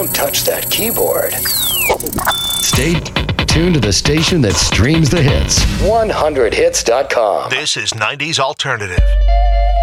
Don't touch that keyboard. Stay tuned to the station that streams the hits. 100hits.com. This is 90s Alternative.